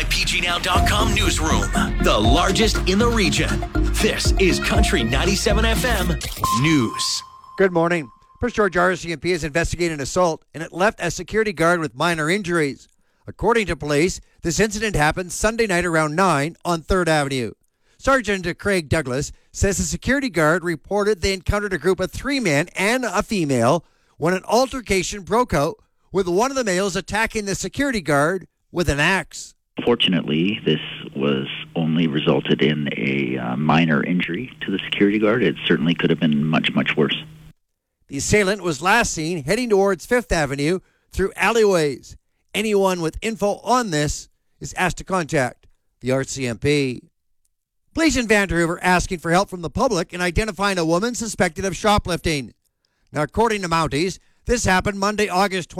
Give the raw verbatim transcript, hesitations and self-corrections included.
My P G Now dot com newsroom, the largest in the region. This is Country ninety-seven F M News. Good morning. Prince George R C M P is investigating an assault, and it left a security guard with minor injuries. According to police, this incident happened Sunday night around nine on third Avenue. Sergeant Craig Douglas says the security guard reported they encountered a group of three men and a female when an altercation broke out, with one of the males attacking the security guard with an axe. Fortunately, this was only resulted in a uh, minor injury to the security guard. It certainly could have been much, much worse. The assailant was last seen heading towards fifth Avenue through alleyways. Anyone with info on this is asked to contact the R C M P. Police in Vancouver asking for help from the public in identifying a woman suspected of shoplifting. Now, according to Mounties, this happened Monday, August twentieth.